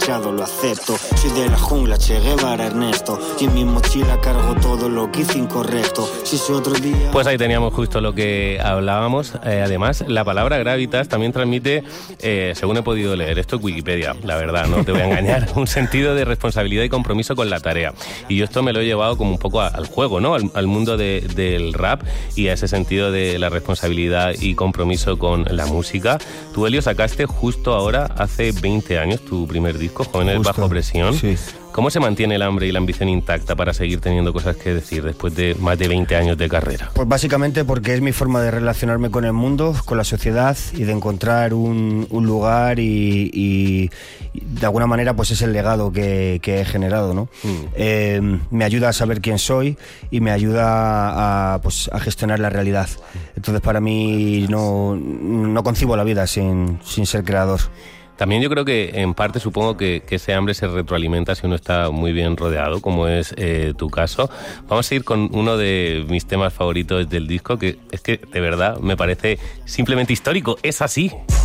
manchado, lo acepto. Soy de la jungla, Che Guevara, Ernesto. Y en mi mochila cargo todo lo que hice incorrecto. Si es otro día... Pues ahí teníamos justo lo que hablábamos. Además, la palabra gravitas también transmite, según he podido leer, esto es Wikipedia, la verdad, no te voy a engañar, un sentido de responsabilidad y compromiso con la tarea. Y yo esto me lo he llevado como un poco al juego, ¿no? Al mundo del rap y a ese sentido de la responsabilidad y compromiso con la música. Tú, Elio, sacaste justo ahora, hace 20 años, tu primer disco, Jóvenes Bajo Presión. Sí. ¿Cómo se mantiene el hambre y la ambición intacta para seguir teniendo cosas que decir después de más de 20 años de carrera? Pues básicamente porque es mi forma de relacionarme con el mundo, con la sociedad y de encontrar un lugar y de alguna manera pues es el legado que he generado, ¿no? Me ayuda a saber quién soy y me ayuda a gestionar la realidad. Entonces para mí no concibo la vida sin ser creador. También yo creo que en parte supongo que ese hambre se retroalimenta si uno está muy bien rodeado, como es tu caso. Vamos a ir con uno de mis temas favoritos del disco, que es que de verdad me parece simplemente histórico. Es así.